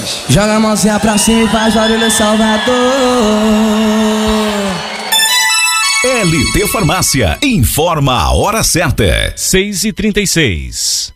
Joga a mãozinha pra cima e faz barulho, Salvador. LT Farmácia, informa a hora certa. 6h36.